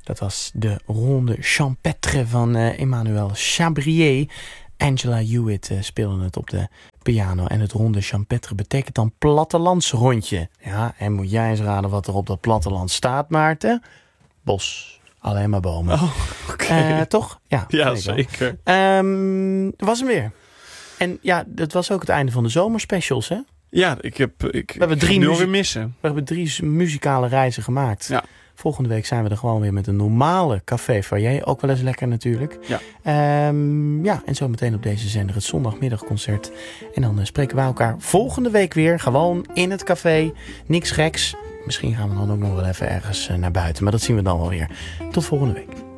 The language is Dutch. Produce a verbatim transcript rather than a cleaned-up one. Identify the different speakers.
Speaker 1: Dat was de ronde champêtre van uh, Emmanuel Chabrier. Angela Hewitt uh, speelde het op de piano. En het ronde champêtre betekent dan plattelandsrondje. Ja, en moet jij eens raden wat er op dat platteland staat, Maarten? Bos. Alleen maar bomen.
Speaker 2: Oh, oké. Okay.
Speaker 1: Uh, toch? Ja,
Speaker 2: ja zeker.
Speaker 1: Um, dat was hem weer. En ja, het was ook het einde van de zomerspecials, hè?
Speaker 2: Ja, ik heb ik,
Speaker 1: we hebben
Speaker 2: ik
Speaker 1: drie
Speaker 2: nu
Speaker 1: muzie-
Speaker 2: weer missen.
Speaker 1: We hebben drie muzikale reizen gemaakt.
Speaker 2: Ja.
Speaker 1: Volgende week zijn we er gewoon weer met een normale café foyer. Ook wel eens lekker natuurlijk.
Speaker 2: Ja.
Speaker 1: Um, ja, en zo meteen op deze zender het zondagmiddagconcert. En dan uh, spreken wij elkaar volgende week weer. Gewoon in het café. Niks geks. Misschien gaan we dan ook nog wel even ergens uh, naar buiten. Maar dat zien we dan wel weer. Tot volgende week.